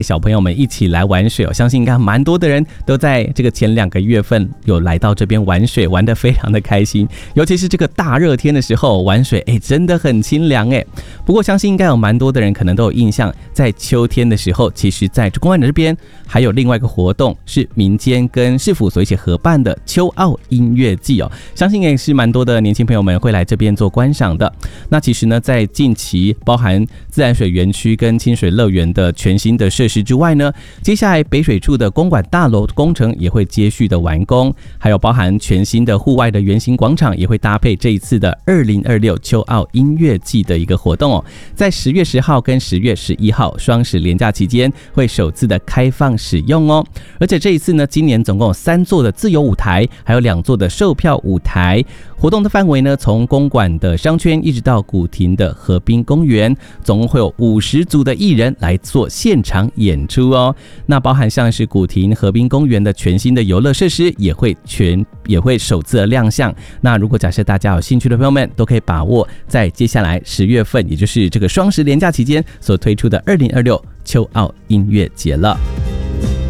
小朋友们一起来玩水相信应该蛮多的人都在这个前2个月份有来到这边玩水，玩得非常的开心，尤其是这个大热天的时候玩水，真的很清凉。不过相信应该有蛮多的人可能都有印象，在秋天的时候，其实在公馆这边还有另外一个活动是民间跟市府所一起合办的秋奥音乐季相信也是蛮多的年轻朋友们会来这边做观赏的。那其实呢，在近期包含自来水园区跟清水乐园的全新的设施之外呢，接下来北水处的公馆大楼工程也会接续的完工，还有包含全新的户外的圆形广场也会搭配这一次的2026秋奥音乐季的一个活动在10月10号跟10月11号双十连假期间会首次的开放使用而且这一次呢，今年总共有3座的自由舞台，还有2座的售票舞台。活动的范围呢，从公馆的商圈一直到古亭的河滨公园，总共会有50组的艺人来做现场演出那包含像是古亭河滨公园的全新的游乐设施也会首次的亮相。那如果假设大家有兴趣的朋友们，都可以把握在接下来10月份，也就是这个双十连假期间所推出的2026秋奥音乐节了。